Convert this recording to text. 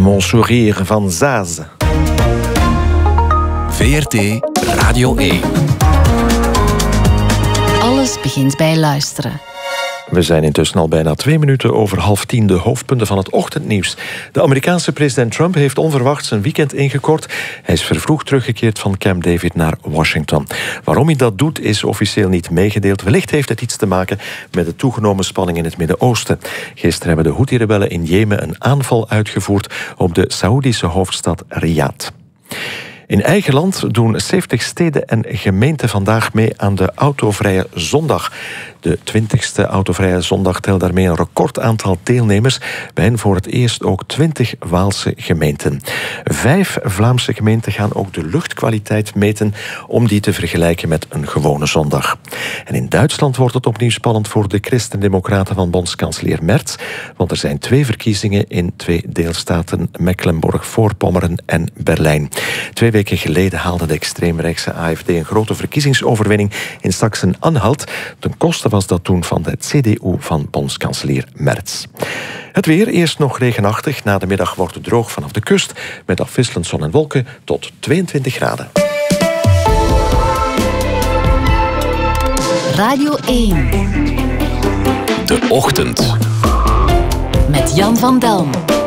Mon sourire van Zaz. VRT Radio 1. Alles begint bij luisteren. We zijn intussen al bijna 2 minuten over 9:30 de hoofdpunten van het ochtendnieuws. De Amerikaanse president Trump heeft onverwacht zijn weekend ingekort. Hij is vervroegd teruggekeerd van Camp David naar Washington. Waarom hij dat doet is officieel niet meegedeeld. Wellicht heeft het iets te maken met de toegenomen spanning in het Midden-Oosten. Gisteren hebben de Houthi-rebellen in Jemen een aanval uitgevoerd op de Saoedische hoofdstad Riyadh. In eigen land doen 70 steden en gemeenten vandaag mee aan de Autovrije Zondag. De 20e Autovrije Zondag telt daarmee een recordaantal deelnemers. Bij hen voor het eerst ook 20 Waalse gemeenten. 5 Vlaamse gemeenten gaan ook de luchtkwaliteit meten om die te vergelijken met een gewone zondag. En in Duitsland wordt het opnieuw spannend voor de christendemocraten van bondskanselier Merz. Want er zijn 2 verkiezingen in 2 deelstaten, Mecklenburg-Voorpommeren en Berlijn. 2 weken geleden haalde de extreemrechtse AfD een grote verkiezingsoverwinning in Sachsen-Anhalt. Ten koste was dat toen van de CDU van bondskanselier Merz. Het weer, eerst nog regenachtig. Na de middag wordt het droog vanaf de kust, met afwisselend zon en wolken tot 22 graden. Radio 1. De Ochtend. Met Jan van Delm.